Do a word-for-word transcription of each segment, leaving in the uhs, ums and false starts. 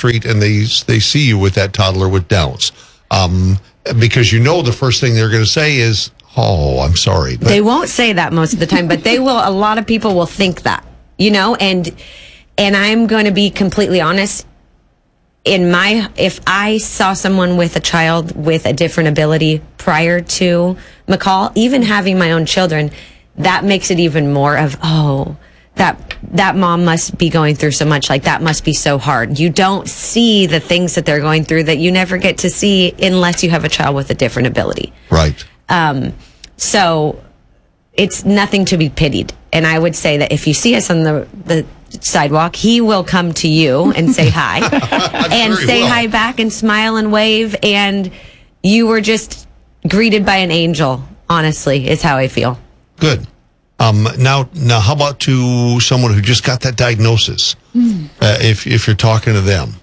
street and they they see you with that toddler with Downs, um, because you know the first thing they're going to say is, "Oh, I'm sorry." But they won't say that most of the time, but they will. A lot of people will think that, you know, and and I'm going to be completely honest. In my, if I saw someone with a child with a different ability prior to McCall, even having my own children, that makes it even more of, oh, that that mom must be going through so much, like that must be so hard. You don't see the things that they're going through that you never get to see unless you have a child with a different ability. Right. Um, so it's nothing to be pitied. And I would say that if you see us on the, the sidewalk, he will come to you and say hi and sure say will. hi back and smile and wave. And you were just greeted by an angel, honestly, is how I feel. Good. Um, now, now, how about to someone who just got that diagnosis? Mm. Uh, if if you're talking to them,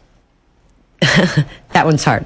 that one's hard.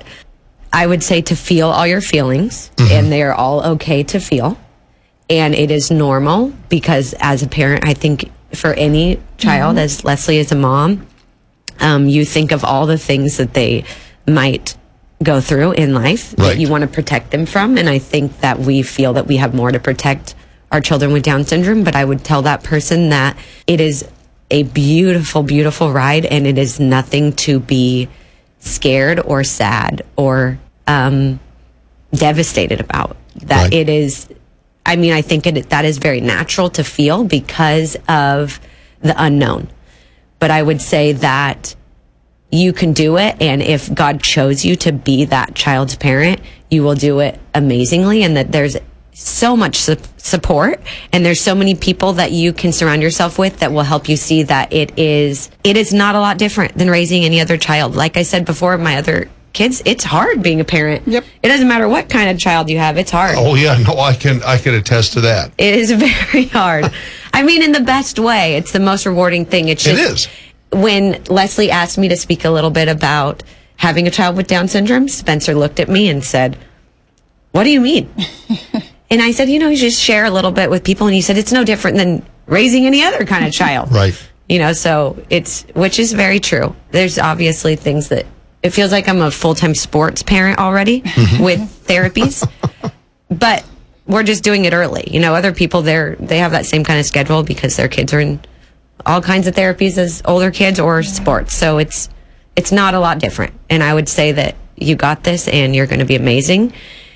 I would say to feel all your feelings, mm-hmm. and they are all okay to feel, and it is normal because as a parent, I think for any child, mm-hmm. as Leslie is a mom, um, you think of all the things that they might go through in life right. that you want to protect them from, and I think that we feel that we have more to protect our children with Down syndrome, but I would tell that person that it is a beautiful, beautiful ride, and it is nothing to be scared or sad or um, devastated about. That right. it is, I mean, I think it, that is very natural to feel because of the unknown. But I would say that you can do it, and if God chose you to be that child's parent, you will do it amazingly, and that there's so much su- support and there's so many people that you can surround yourself with that will help you see that it is it is not a lot different than raising any other child. Like I said before, my other kids, it's hard being a parent. Yep. It doesn't matter what kind of child you have, it's hard. Oh yeah, no, I can I can attest to that. It is very hard. I mean, in the best way. It's the most rewarding thing. It's just, it is. When Leslie asked me to speak a little bit about having a child with Down syndrome, Spencer looked at me and said, "What do you mean?" And I said, you know, you just share a little bit with people. And he said, it's no different than raising any other kind of child. Right. You know, so it's, which is very true. There's obviously things that, it feels like I'm a full-time sports parent already with therapies. But we're just doing it early. You know, other people, they're, they have that same kind of schedule because their kids are in all kinds of therapies as older kids or sports. So it's, it's not a lot different. And I would say that you got this and you're going to be amazing.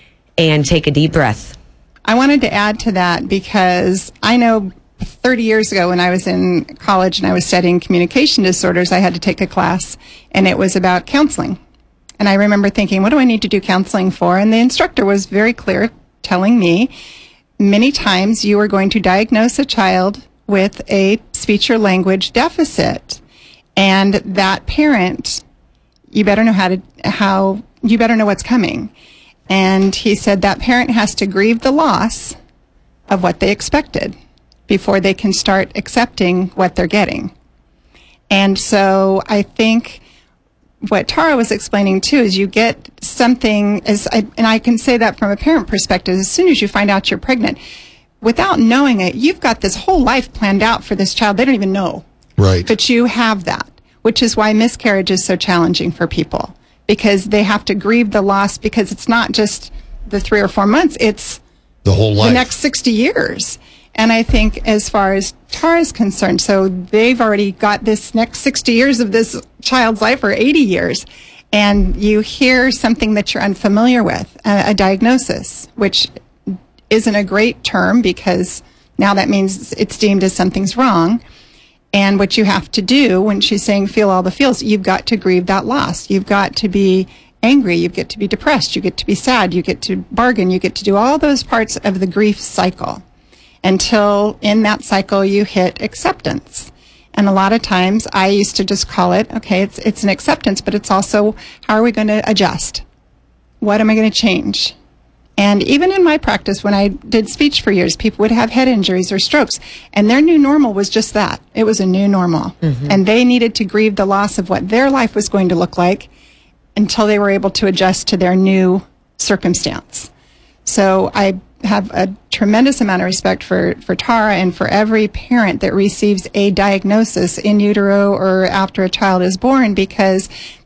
And take a deep breath. I wanted to add to that because I know thirty years ago when I was in college and I was studying communication disorders, I had to take a class and it was about counseling. And I remember thinking, what do I need to do counseling for? And the instructor was very clear, telling me many times you are going to diagnose a child with a speech or language deficit. And that parent, you better know how to, how, you better know what's coming. And he said that parent has to grieve the loss of what they expected before they can start accepting what they're getting. And so I think what Tara was explaining too is you get something, as I, and I can say that from a parent perspective, as soon as you find out you're pregnant, without knowing it, you've got this whole life planned out for this child. They don't even know. Right. But you have that, which is why miscarriage is so challenging for people. Because they have to grieve the loss because it's not just the three or four months, it's the whole life, the next sixty years. And I think as far as Tara's concerned, so they've already got this next sixty years of this child's life or eighty years. And you hear something that you're unfamiliar with, a, a diagnosis, which isn't a great term because now that means it's deemed as something's wrong. And what you have to do when she's saying feel all the feels, you've got to grieve that loss. You've got to be angry. You get to be depressed. You get to be sad. You get to bargain. You get to do all those parts of the grief cycle until in that cycle you hit acceptance. And a lot of times I used to just call it, okay, it's, it's an acceptance, but it's also how are we going to adjust? What am I going to change? And even in my practice, when I did speech for years, people would have head injuries or strokes. And their new normal was just that. It was a new normal. Mm-hmm. And they needed to grieve the loss of what their life was going to look like until they were able to adjust to their new circumstance. So I have a tremendous amount of respect for, for Tara and for every parent that receives a diagnosis in utero or after a child is born, because